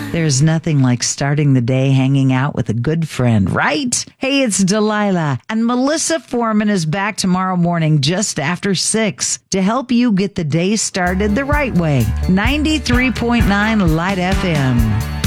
There's nothing like starting the day hanging out with a good friend, right? Hey, it's Delilah, and Melissa Foreman is back tomorrow morning just after 6 to help you get the day started the right way. 93.9 Light FM.